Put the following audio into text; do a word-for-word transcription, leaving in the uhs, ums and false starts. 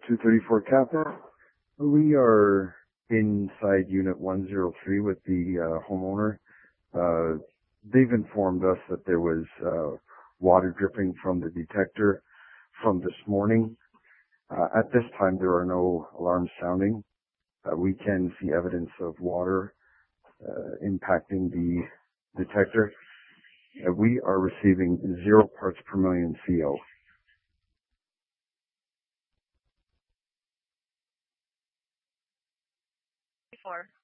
two thirty-four Kappa. We are inside Unit one oh three with the uh, homeowner. Uh, they've informed us that there was uh, water dripping from the detector from this morning. Uh, at this time, there are no alarms sounding. Uh, we can see evidence of water uh, impacting the detector. Uh, we are receiving zero parts per million C O. Four.